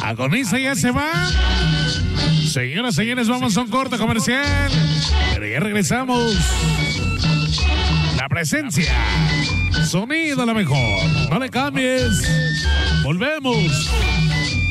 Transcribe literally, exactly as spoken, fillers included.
Agoniza ya se va. Señoras, señores, vamos a un corte comercial. Pero ya regresamos. La presencia. Sonido a la mejor. No le cambies. Volvemos.